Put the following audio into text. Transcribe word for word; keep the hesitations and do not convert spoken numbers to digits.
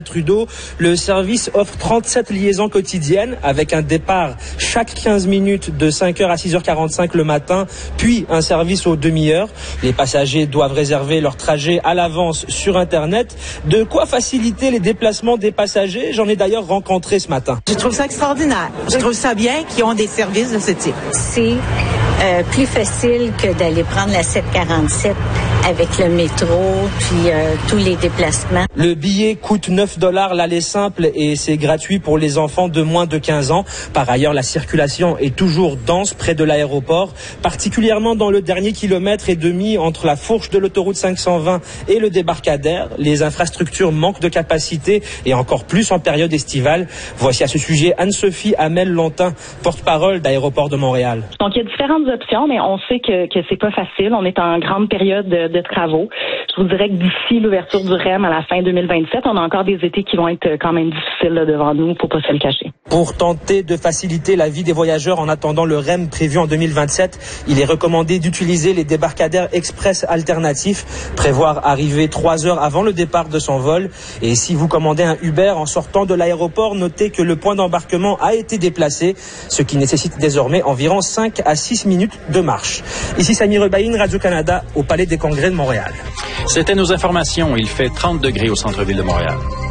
Trudeau, le service offre trente-sept liaisons quotidiennes avec un départ chaque quinze minutes de cinq heures à six heures quarante-cinq le matin, puis un service aux demi-heures. Les passagers doivent réserver leur trajet à l'avance sur Internet. De quoi faciliter les déplacements des passagers. J'en ai d'ailleurs rencontré ce matin. Je trouve ça extraordinaire. Je trouve ça bien qu'ils ont des services de ce type. C'est euh, plus facile que d'aller prendre la sept quarante-sept avec le métro, puis euh, tous les déplacements. Le billet coûte neuf dollars l'aller simple et c'est gratuit pour les enfants de moins de quinze ans. Par ailleurs, la circulation est toujours dense près de l'aéroport, particulièrement dans le dernier kilomètre et demi entre la fourche de l'autoroute cinq cent vingt et le débarcadère. Les infrastructures manquent de capacité et encore plus en période estivale. Voici à ce sujet Anne-Sophie Hamel-Lontin, porte-parole d'Aéroport de Montréal. Donc, il y a différentes options, mais on sait que, que c'est pas facile. On est en grande période de, de travaux. Je vous dirais que d'ici l'ouverture du R E M à la fin deux mille vingt-sept, on a encore des étés qui vont être quand même difficiles là, devant nous, faut pas se le cacher. Pour tenter de faciliter la vie des voyageurs en attendant le R E M prévu en deux mille vingt-sept, il est recommandé d'utiliser les débarcadères express alternatifs, prévoir arriver trois heures avant le départ de son vol. Et si vous commandez un Uber en sortant de l'aéroport, notez que le point d'embarquement a été déplacé, ce qui nécessite désormais environ cinq à six minutes de marche. Ici Samy Rebaïne, Radio-Canada, au Palais des Congrès de Montréal. C'était nos informations. Il fait trente degrés au centre-ville de Montréal.